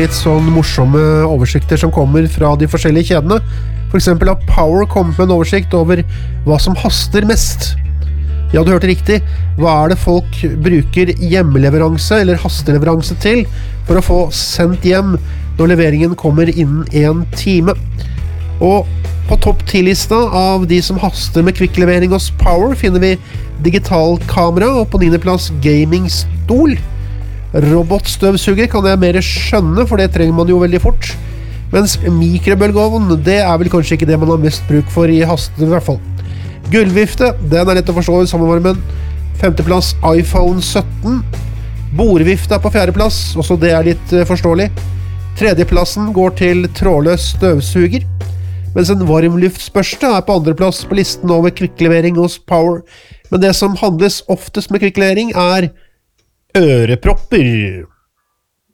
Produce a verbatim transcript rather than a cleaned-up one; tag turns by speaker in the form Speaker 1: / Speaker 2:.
Speaker 1: litt sånn morsomme oversikter som kommer fra de forskjellige kjedene. For eksempel har Power kommet med en oversikt over hva som haster mest. Ja, du hørte riktig. Hva er det folk bruker hjemmeleveranse eller hasteleveranse til for å få sendt hjem når leveringen kommer innen en time? Og på topp ti-lista av de som haster med kvikklevering hos Power finner vi digitalkamera, og på niende plass gamingstol. Robotstøvsuger kan jeg mer skjønne, for det trenger man jo veldig fort. Mens mikrobølgeovn, det er vel kanskje ikke det man har mest bruk for i hasten i hvert fall. Gulvvifte, den er lett å forstå i sammenvarmen. Femteplass iPhone sytten. Bordvifte er på fjerdeplass, også det er litt forståelig. Tredjeplassen går til trådløs støvsuger, mens en varmluftsbørste er på andreplass på listen over kvikklevering hos Power. Men det som handles oftest med kvikklevering er ørepropper.